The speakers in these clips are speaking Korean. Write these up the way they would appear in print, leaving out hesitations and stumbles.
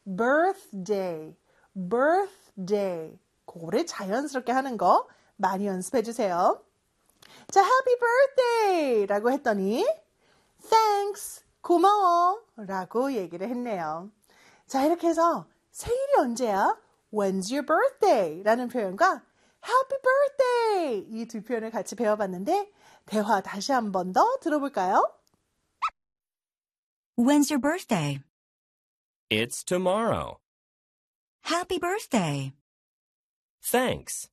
birthday, birthday. 그거를 자연스럽게 하는 거 많이 연습해 주세요. 자, happy birthday 라고 했더니 thanks, 고마워 라고 얘기를 했네요. 자, 이렇게 해서 생일이 언제야? When's your birthday? 라는 표현과 happy birthday 이 두 표현을 같이 배워봤는데 대화 다시 한 번 더 들어볼까요? When's your birthday? It's tomorrow. Happy birthday. Thanks.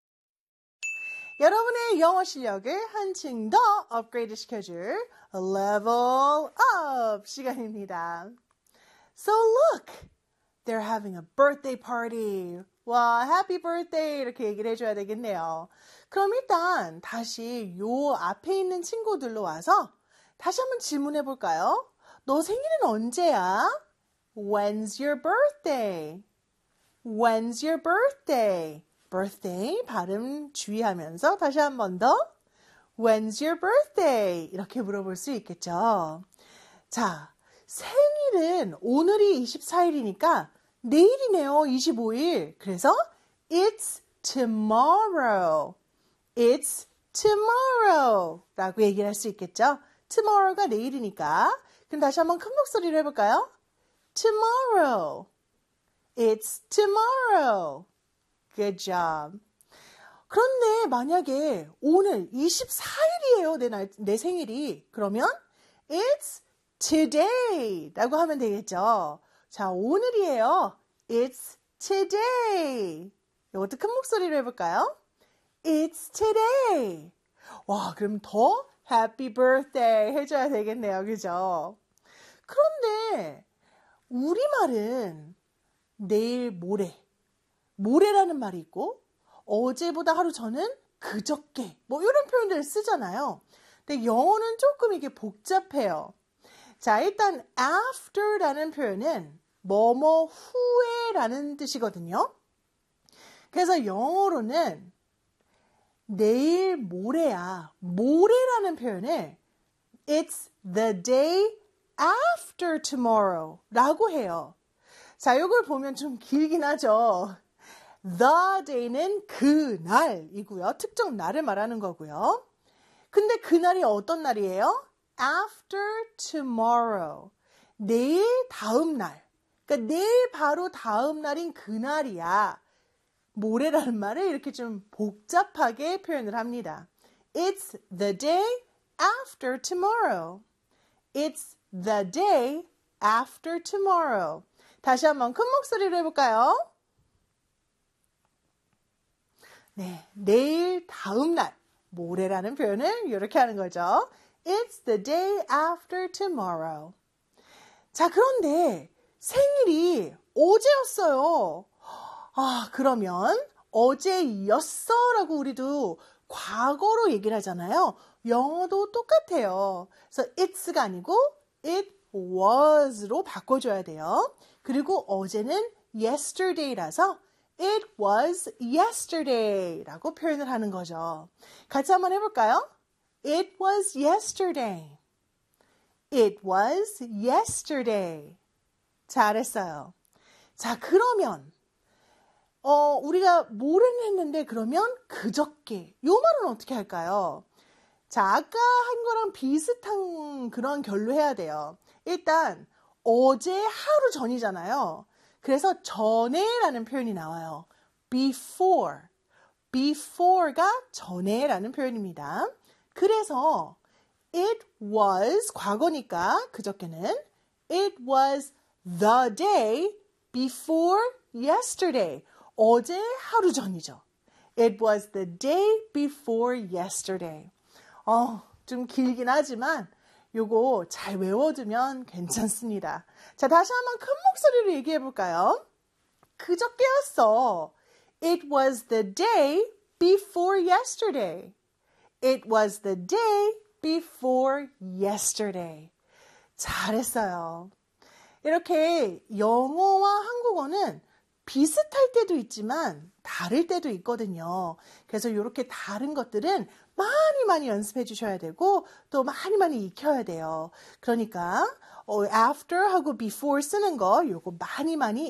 여러분의 영어 실력을 한층 더 업그레이드 시켜줄 Level Up 시간입니다. So look, they're having a birthday party. 와, happy birthday 이렇게 얘기를 해줘야 되겠네요. 그럼 일단 다시 요 앞에 있는 친구들로 와서 다시 한번 질문해 볼까요? 너 생일은 언제야? When's your birthday? When's your birthday? birthday 발음 주의하면서 다시 한 번 더 When's your birthday? 이렇게 물어볼 수 있겠죠. 자, 생일은 오늘이 24일이니까 내일이네요. 25일. 그래서 It's tomorrow. It's tomorrow 라고 얘기를 할 수 있겠죠. tomorrow가 내일이니까. 그럼 다시 한번 큰 목소리로 해볼까요? Tomorrow. It's tomorrow. Good job. 그런데 만약에 오늘 24일이에요. 내 생일이. 그러면 It's today 라고 하면 되겠죠. 자, 오늘이에요. It's today. 이것도 큰 목소리로 해볼까요? It's today. 와, 그럼 더 Happy birthday 해줘야 되겠네요. 그죠? 그런데 우리말은 내일 모레. 모레라는 말이 있고 어제보다 하루 전은 그저께 뭐 이런 표현들을 쓰잖아요. 근데 영어는 조금 이게 복잡해요. 자, 일단 after라는 표현은 뭐뭐 후에라는 뜻이거든요. 그래서 영어로는 내일 모레야. 모레라는 표현을 It's the day after tomorrow 라고 해요. 자, 이걸 보면 좀 길긴 하죠. The day는 그날이고요. 특정 날을 말하는 거고요. 근데 그날이 어떤 날이에요? After tomorrow. 내일 다음 날. 그러니까 내일 바로 다음 날인 그날이야. 모레라는 말을 이렇게 좀 복잡하게 표현을 합니다. It's the day after tomorrow. It's the day after tomorrow. 다시 한번 큰 목소리로 해볼까요? 네, 내일 다음 날, 모레라는 표현을 이렇게 하는 거죠. It's the day after tomorrow. 자, 그런데 생일이 어제였어요. 아, 그러면 어제였어 라고 우리도 과거로 얘기를 하잖아요. 영어도 똑같아요. 그래서 it's가 아니고 it was로 바꿔줘야 돼요. 그리고 어제는 yesterday라서 it was yesterday 라고 표현을 하는 거죠. 같이 한번 해볼까요? It was yesterday. It was yesterday. 잘했어요. 자, 그러면 우리가 모레는 했는데 그러면 그저께. 요 말은 어떻게 할까요? 자, 아까 한 거랑 비슷한 그런 결로 해야 돼요. 일단 어제 하루 전이잖아요. 그래서 전에라는 표현이 나와요. before. before가 전에라는 표현입니다. 그래서 it was 과거니까 그저께는 it was the day before yesterday. 어제 하루 전이죠. It was the day before yesterday. 좀 길긴 하지만 요거 잘 외워두면 괜찮습니다. 자, 다시 한번 큰 목소리로 얘기해 볼까요? 그저께였어. It was the day before yesterday. It was the day before yesterday. 잘했어요. 이렇게 영어와 한국어는 비슷할 때도 있지만 다를 때도 있거든요. 그래서 이렇게 다른 것들은 많이 연습해 주셔야 되고 또 많이 익혀야 돼요. 그러니까 after 하고 before 쓰는 거 요거 많이